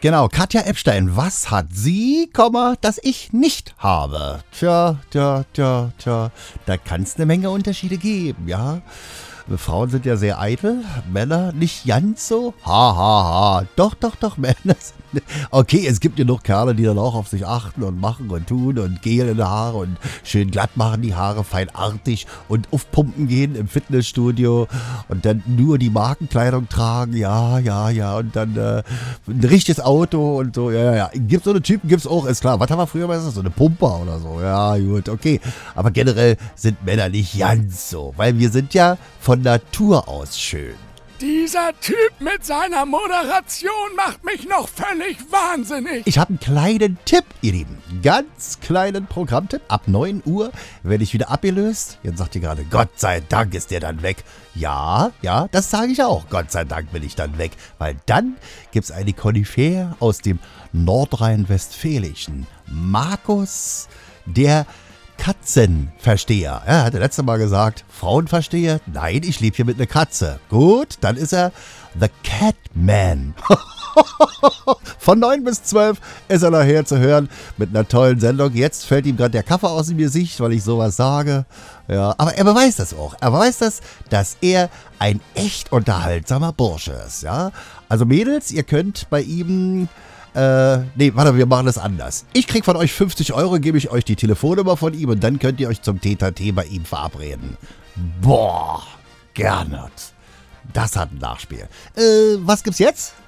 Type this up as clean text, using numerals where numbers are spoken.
Genau, Katja Epstein, was hat sie, das ich nicht habe? Tja, da kann es eine Menge Unterschiede geben, ja. Frauen sind ja sehr eitel, Männer nicht ganz so. Doch, Männer sind... Okay, es gibt genug Kerle, die dann auch auf sich achten und machen und tun und Gel in die Haare und schön glatt machen die Haare, feinartig und aufpumpen gehen im Fitnessstudio und dann nur die Markenkleidung tragen, ja, und dann ein richtiges Auto und so, ja. Gibt so eine Typen, gibt's auch, ist klar. Was haben wir früher meistens? So eine Pumper oder so, ja, gut, okay. Aber generell sind Männer nicht ganz so, weil wir sind ja von Natur aus schön. Dieser Typ mit seiner Moderation macht mich noch völlig wahnsinnig. Ich habe einen kleinen Tipp, ihr Lieben. Ganz kleinen Programmtipp. Ab 9 Uhr werde ich wieder abgelöst. Jetzt sagt ihr gerade, Gott sei Dank ist der dann weg. Ja, das sage ich auch. Gott sei Dank bin ich dann weg. Weil dann gibt es eine Koryphäe aus dem Nordrhein-Westfälischen. Markus, der Katzenversteher. Er hatte letztes Mal gesagt, Frauenversteher. Nein, ich lebe hier mit einer Katze. Gut, dann ist er The Catman. Von 9 bis 12 ist er nachher zu hören mit einer tollen Sendung. Jetzt fällt ihm gerade der Kaffee aus dem Gesicht, weil ich sowas sage. Ja, aber er beweist das auch. Er beweist das, dass er ein echt unterhaltsamer Bursche ist. Ja? Also Mädels, ihr könnt bei ihm... wir machen das anders. Ich krieg von euch 50 Euro, gebe ich euch die Telefonnummer von ihm und dann könnt ihr euch zum Tete-a-Tete bei ihm verabreden. Boah, Gernot. Das hat ein Nachspiel. Was gibt's jetzt?